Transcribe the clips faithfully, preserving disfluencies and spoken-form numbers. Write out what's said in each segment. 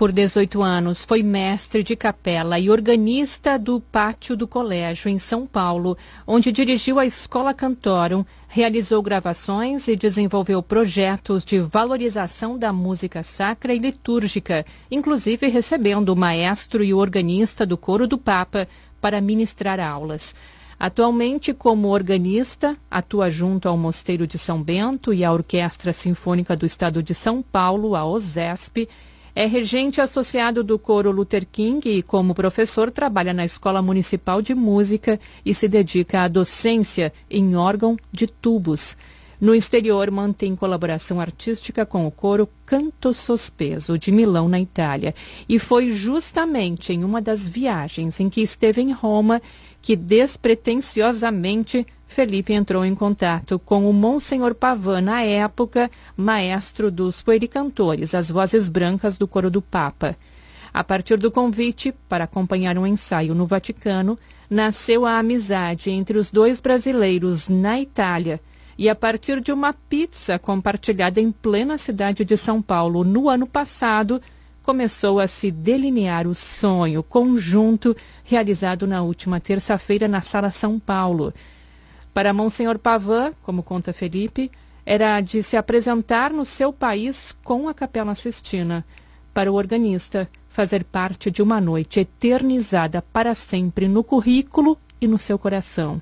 Por dezoito anos, foi mestre de capela e organista do pátio do colégio em São Paulo, onde dirigiu a Escola Cantorum, realizou gravações e desenvolveu projetos de valorização da música sacra e litúrgica, inclusive recebendo o maestro e o organista do Coro do Papa para ministrar aulas. Atualmente, como organista, atua junto ao Mosteiro de São Bento e à Orquestra Sinfônica do Estado de São Paulo, a OSESP. É regente associado do Coro Luther King e, como professor, trabalha na Escola Municipal de Música e se dedica à docência em órgão de tubos. No exterior, mantém colaboração artística com o coro Canto Sospeso, de Milão, na Itália. E foi justamente em uma das viagens em que esteve em Roma que, despretensiosamente, Felipe entrou em contato com o Monsenhor Pavan, na época, maestro dos puericantores, as vozes brancas do Coro do Papa. A partir do convite para acompanhar um ensaio no Vaticano, nasceu a amizade entre os dois brasileiros na Itália, e a partir de uma pizza compartilhada em plena cidade de São Paulo no ano passado, começou a se delinear o sonho conjunto realizado na última terça-feira na Sala São Paulo. Para Monsenhor Pavan, como conta Felipe, era de se apresentar no seu país com a Capela Sistina. Para o organista, fazer parte de uma noite eternizada para sempre no currículo e no seu coração.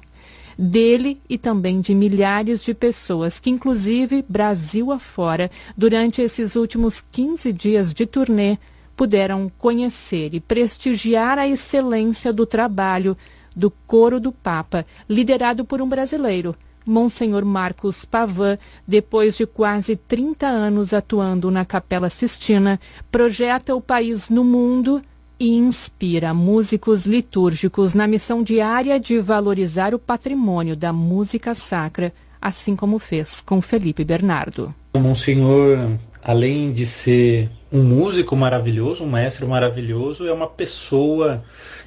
Dele e também de milhares de pessoas que, inclusive Brasil afora, durante esses últimos quinze dias de turnê, puderam conhecer e prestigiar a excelência do trabalho do Coro do Papa, liderado por um brasileiro, Monsenhor Marcos Pavan. Depois de quase trinta anos atuando na Capela Sistina, projeta o país no mundo e inspira músicos litúrgicos na missão diária de valorizar o patrimônio da música sacra, assim como fez com Felipe Bernardo. O Monsenhor, além de ser um músico maravilhoso, um mestre maravilhoso, é uma pessoa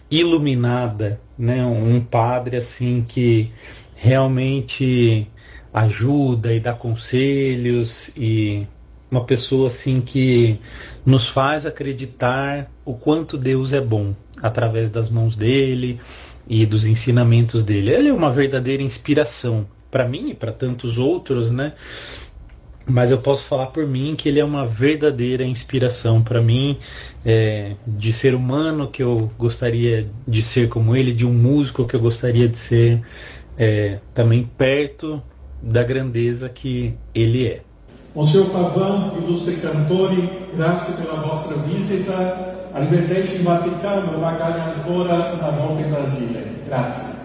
iluminada, né? Um padre assim que realmente ajuda e dá conselhos, e uma pessoa assim que nos faz acreditar o quanto Deus é bom através das mãos dele e dos ensinamentos dele. Ele é uma verdadeira inspiração para mim e para tantos outros, né? Mas eu posso falar por mim que ele é uma verdadeira inspiração para mim, é, de ser humano que eu gostaria de ser como ele, de um músico que eu gostaria de ser, é, também perto da grandeza que ele é. Monsenhor Pavan, illustre cantori, grazie per la vostra visita, arrivederci in Vaticano, magari ancora una volta in Brasile. Grazie.